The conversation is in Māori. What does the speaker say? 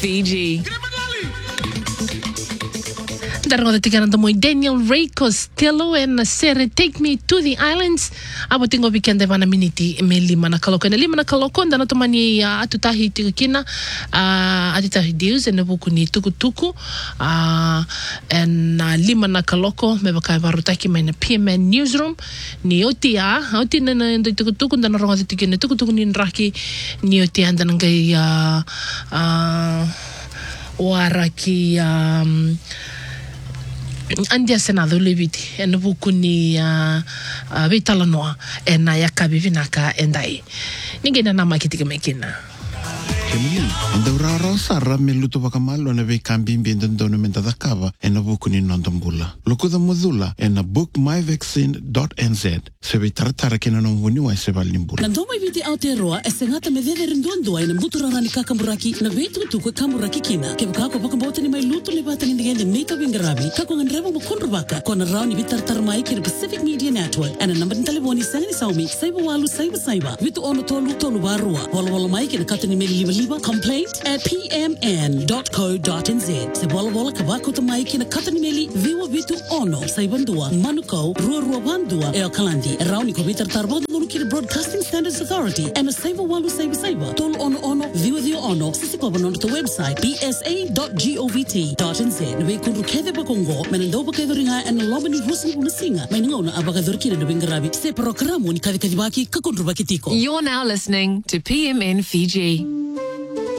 Fiji. Darong tinggalan temu Daniel Ray Costello and Sere Take Me to the Islands. Abo tingo weekend vana miniti me lima na kaloko. Na lima na kaloko ndana tomani atutahi tiku kina atutahi deus and buku ni tuku and lima na kaloko me baka varutaki mai na PMN newsroom ni otia oti na tuku ndana ronga tikine tuku ni raki ni otia ndana ngai waraki andia senado leviti en bukuni vitala noa en yakabi vinaka endai ningena nama kitika mekina Kemili, ndaura rosara meluto wakamalo na ve kambimbi ndono mentadakava ena bukuni nondombula. Lokuda modula ena bookmyvaccine.nz sebe taratara kena nonguni wa seba limbula. Na ndoma viti Aotearoa esengata medede rindondo ena mbutura rani kakamburaki na vetu tukwe kamburaki kina. Kebukako pakambote ni mailuto ni bata ngindigende mita wingarabi kako ngandrava mkondu baka kona rao ni vitar maiki na Pacific Media Network ena namba ntaleboni sangani saumi saiba walu saiba vitu ono tolu barua wala maiki na kata ni meli complaint@pmn.co.nz se bola kabako to maiki na katani meli viwa vitu ono saibandua manuko ruwa bandua e kalandi rauni ko bitar tarbo no kiri Broadcasting Standards Authority and saiba walu saiba tol ono viwa ono sisi ko bono to website bsa.govt.nz we kundu kede bakongo menendo bakede ringa and lobani rusin unasinga meningo na abakador kire no bingarabi se programo ni kadibaki kakundru bakitiko. You're now listening to PMN Fiji.